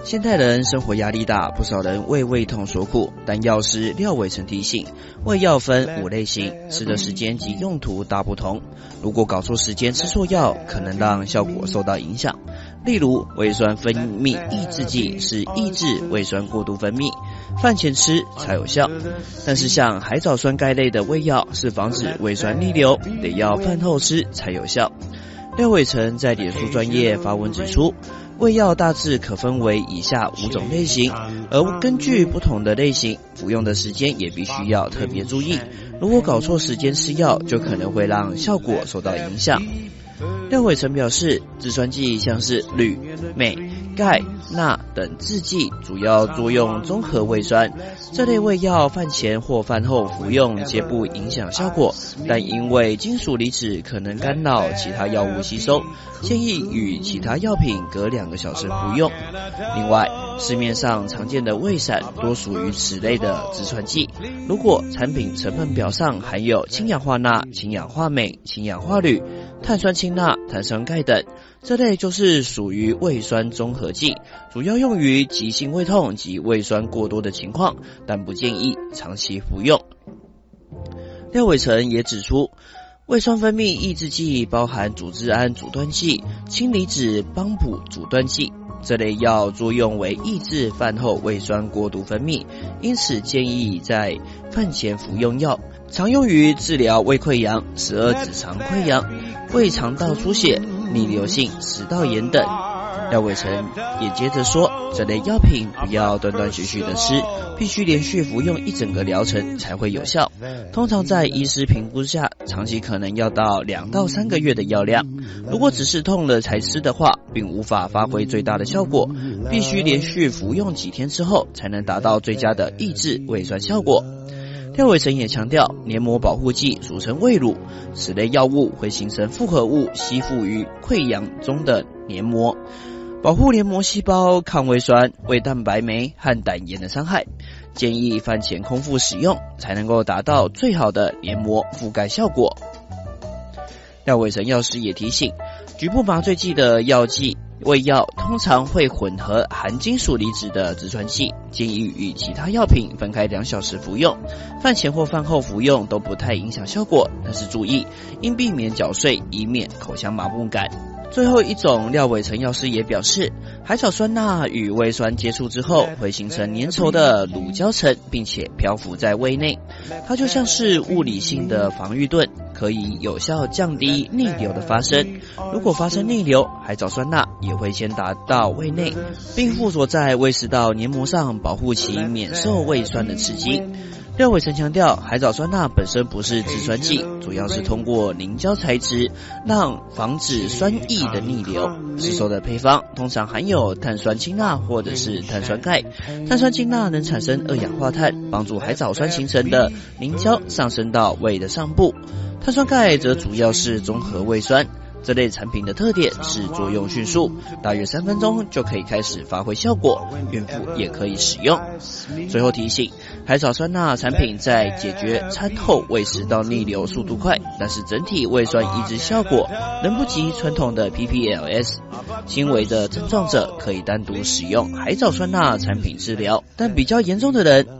现代人生活压力大，不少人为胃痛所苦，但药师廖伟成提醒，胃药分5类型，吃的时间及用途大不同。如果搞错时间吃错药，可能让效果受到影响。例如，胃酸分泌抑制剂是抑制胃酸过度分泌，饭前吃才有效。但是像海藻酸钙类的胃药是防止胃酸逆流，得要饭后吃才有效。廖伟成在脸书专页发文指出，胃药大致可分为以下5种类型，而根据不同的类型，服用的时间也必须要特别注意。如果搞错时间吃药，就可能会让效果受到影响。廖伟成表示，制酸剂像是铝、镁、钙、钠等制剂，主要作用中和胃酸。这类胃药饭前或饭后服用皆不影响效果，但因为金属离子可能干扰其他药物吸收，建议与其他药品隔2个小时服用。另外，市面上常见的胃散多属于此类的制酸剂。如果产品成分表上含有氢氧化钠、氢氧化镁、氢氧化铝、碳酸氢钠、碳酸钙等，这类就是属于胃酸中和剂，主要用于急性胃痛及胃酸过多的情况，但不建议长期服用。廖伟成也指出，胃酸分泌抑制剂包含组织胺阻断剂、氢离子帮补阻断剂，这类药作用为抑制饭后胃酸过度分泌，因此建议在饭前服用药，常用于治疗胃溃疡、十二指肠溃疡、胃肠道出血、逆流性食道炎等。廖伟成也接着说，这类药品不要断断续续的吃，必须连续服用一整个疗程才会有效。通常在医师评估下，长期可能要到2到3个月的药量。如果只是痛了才吃的话，并无法发挥最大的效果，必须连续服用几天之后，才能达到最佳的抑制胃酸效果。廖伟成也强调，黏膜保护剂俗称胃乳，此类药物会形成复合物，吸附于溃疡中的黏膜，保护黏膜细胞抗胃酸、胃蛋白酶和胆盐的伤害。建议饭前空腹使用，才能够达到最好的黏膜覆盖效果。廖伟成药师也提醒，局部麻醉剂的药剂胃药通常会混合含金属离子的制酸剂，建议与其他药品分开2小时服用，饭前或饭后服用都不太影响效果，但是注意应避免搅碎，以免口腔麻木感。最后一种，廖伟成药师也表示，海藻酸钠与胃酸接触之后，会形成粘稠的乳胶层，并且漂浮在胃内。它就像是物理性的防御盾，可以有效降低逆流的发生。如果发生逆流，海藻酸钠也会先达到胃内，并附着在胃食道黏膜上，保护其免受胃酸的刺激。廖伟成强调，海藻酸钠本身不是制酸剂，主要是通过凝胶材质让防止酸液的逆流。市售的配方通常含有碳酸氢钠或者是碳酸钙。碳酸氢钠能产生2氧化碳，帮助海藻酸形成的凝胶上升到胃的上部。碳酸钙则主要是中和胃酸。这类产品的特点是作用迅速，大约3分钟就可以开始发挥效果，孕妇也可以使用。最后提醒，海藻酸钠产品在解决餐后胃食道逆流速度快，但是整体胃酸抑制效果仍不及传统的 PPLS。轻微的症状者可以单独使用海藻酸钠产品治疗，但比较严重的人